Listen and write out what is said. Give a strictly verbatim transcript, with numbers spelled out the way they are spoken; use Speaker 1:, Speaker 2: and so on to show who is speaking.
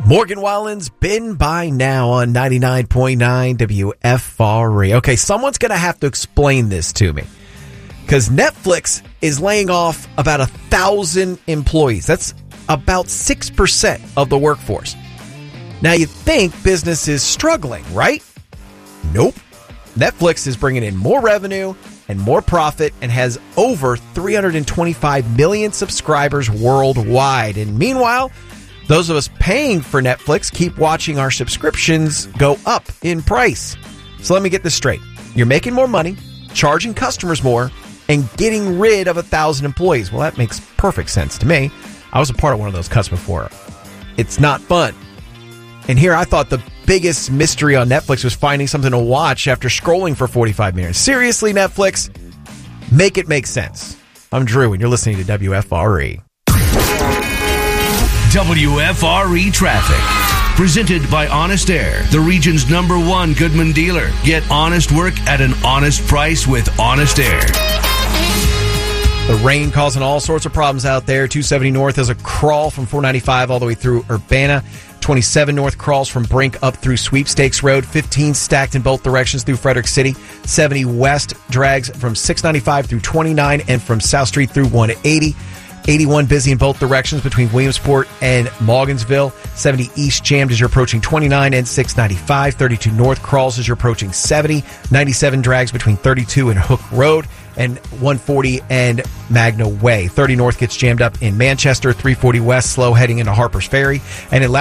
Speaker 1: Morgan Wallen's Been By Now on ninety-nine point nine W F R E. Okay, someone's going to have to explain this to me, because Netflix is laying off about a thousand employees. That's about six percent of the workforce. Now, you'd think business is struggling, right? Nope. Netflix is bringing in more revenue and more profit and has over three hundred twenty-five million subscribers worldwide. And meanwhile, those of us paying for Netflix keep watching our subscriptions go up in price. So let me get this straight. You're making more money, charging customers more, and getting rid of a thousand employees. Well, that makes perfect sense to me. I was a part of one of those cuts before. It's not fun. And here I thought the biggest mystery on Netflix was finding something to watch after scrolling for forty-five minutes. Seriously, Netflix, make it make sense. I'm Drew, and you're listening to W F R E.
Speaker 2: W F R E Traffic. Presented by Honest Air, the region's number one Goodman dealer. Get honest work at an honest price with Honest Air.
Speaker 1: The rain causing all sorts of problems out there. two seventy North is a crawl from four ninety-five all the way through Urbana. twenty-seven North crawls from Brink up through Sweepstakes Road. fifteen stacked in both directions through Frederick City. seventy West drags from six ninety-five through twenty-nine and from South Street through one eighty. eighty-one busy in both directions between Williamsport and Morgansville. seventy East jammed as you're approaching twenty-nine and six ninety-five. thirty-two North crawls as you're approaching seventy. ninety-seven drags between thirty-two and Hook Road. And one forty and Magna Way. thirty North gets jammed up in Manchester. three forty West slow heading into Harper's Ferry. And in